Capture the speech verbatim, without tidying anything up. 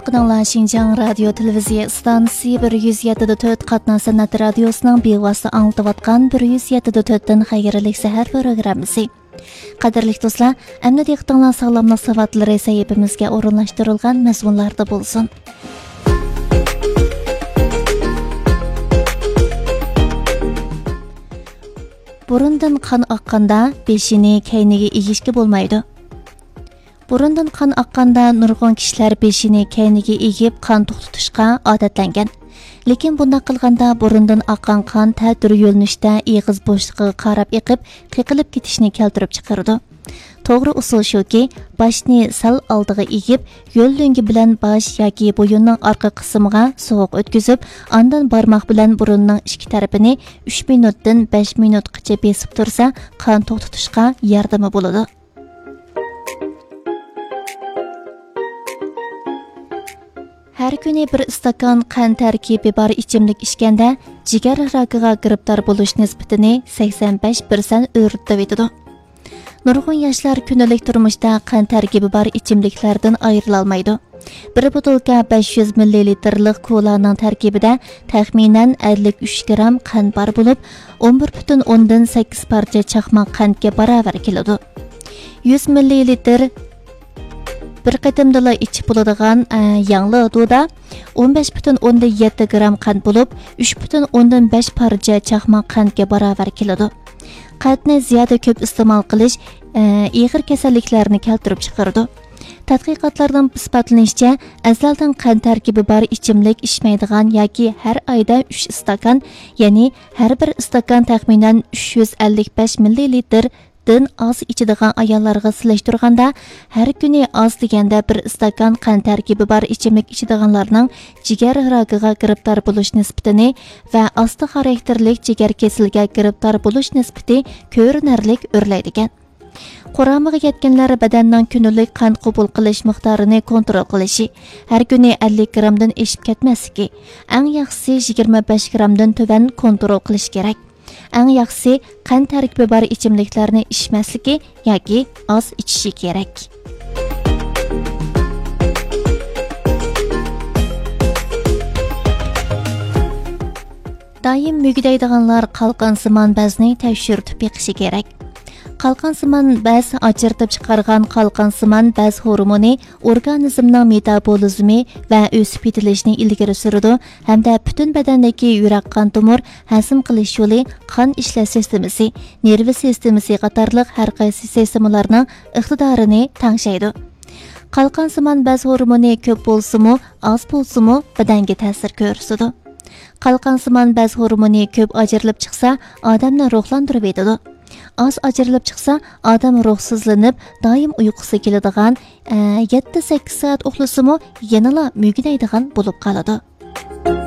Anlatqınlar Şinjan Radio Televiziya Stansiyasi bir yüz yedi nöqta to'rt Qatna Sanat Radiosu'nun bevosita anlatıvatqan bir yüz yedi nöqta to'rtdan xayrlik sahar programmasi. Qadrli do'stlar, endi diqqatinglar sog'lomlik savotlari sayfimizga o'rinlashtirilgan mazmunlarda bo'lsin. Burundan qon oqqanda beshini kayniga egishga bo'lmaydi. Burundan qon oqqanda nurg'un kishilar beshini kayniga egib qon to'xtatishga odatlangan. Lekin bunda qilganda burundan oqqan qon ta'tir yo'linishda eg'iz bo'shlig'iga qarab eqib, qiqilib ketishni keltirib chiqardi. To'g'ri usul shuki, boshni sal oldiga egib, yo'llangi bilan bosh yoki bo'yinning orqa qismiga sovuq o'tkazib, ondan barmoq bilan burunning ikki tarafini uch minutdan besh minutgacha besib tursa, qon to'xtatishga yordami bo'ladi. Her kuni bir istakan qon tarkibi bor ichimlik ichganda jigar rakiga giribdor bo'lish nisbatini sakson besh foiz o'rnatib etadi. Nurg'un yoshlar kundalik turmushda qon tarkibi bor ichimliklardan ayrila olmaydi. Bir butulka besh yuz millilitrlik kolaning tarkibida taxminan ellik uch gram qon bor bo'lib, o'n bir butun o'ndan sakkiz parcha chaqmoq qandga barobar keladi. yuz millilitr bir qatimdala ichib bo'ladigan yangi duda o'n besh butun o'ndan yetti gram qand bo'lib, uch butun o'ndan besh parcha chaqmoq qandga barobar keladi. Qandni ziyoda ko'p iste'mol qilish og'ir kasalliklarni keltirib chiqaradi. Tadqiqotlardan isbotlanishicha, azaldan qand tarkibi bor ichimlik ichmaydigan yoki har oyda uch stakan, ya'ni har bir stakan taxminan uch yuz ellik besh millilitr dan oz ichadigan ayollarga silashtirganda, har kuni oz deganda bir stakan qand tarkibi bor ichimlik ichadiganlarning jigar rakiga giribdor bo'lish nisbatini va osti xarakterlik jigar kasalligiga giribdor bo'lish nisbati ko'rinarli o'rlaydigan. Quramiga yetganlar badanning kunlik qand qabul qilish miqdorini kontrol qilishi, har kuni ellik gramdan oshib ketmasligi, eng yaxshisi yigirma besh gramdan tuvan kontrol qilish kerak. Eng yaxshisi qand tarkibi bor ichimliklarni ichmasligi yoki oz ichishi kerak. Doim mugdaydiganlar qalqonsimon bazni tekshirtib beqishi kerak. Qalqonsimon baz ajratib chiqargan qalqonsimon baz hormoni organizmning metabolizmi va o'sib yetilishini ilgari suradi hamda butun badandagi yurak qon tomir, hazm qilish yo'li, qon ishlash sistemasi, nervi sistemasi qatorliq har qaysi sistemalarning iqtidorini tangshaydi. Qalqonsimon baz hormoni ko'p bo'lsa-mu, oz bo'lsa-mu badanga ta'sir ko'rsatadi. Qalqonsimon baz hormoni ko'p ajrilib chiqsa, odamni ruhlantirib etadi. Az ajrilib chiqsa, odam ruhsizlanib, doim uyqusi keladigan, yetti sakkiz soat uxlasa-mu, yanala mugdaydigan bo'lib qoladi.